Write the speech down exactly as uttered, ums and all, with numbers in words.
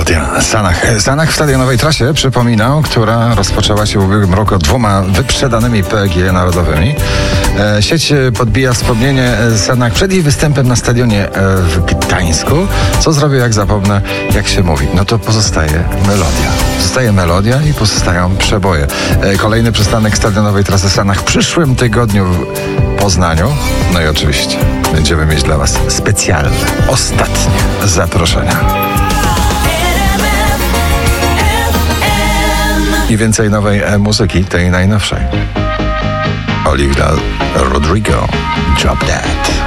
Melodia. Sanach. Sanach w stadionowej trasie, przypominam, która rozpoczęła się w ubiegłym roku dwoma wyprzedanymi P G narodowymi. E, sieć podbija wspomnienie Sanach przed jej występem na stadionie w Gdańsku. Co zrobię, jak zapomnę, jak się mówi? No to pozostaje melodia. Pozostaje melodia i pozostają przeboje. E, kolejny przystanek stadionowej trasy Sanach w przyszłym tygodniu w Poznaniu. No i oczywiście będziemy mieć dla Was specjalne, ostatnie zaproszenia. I więcej nowej muzyki, tej najnowszej. Olivia Rodrigo, Drop That.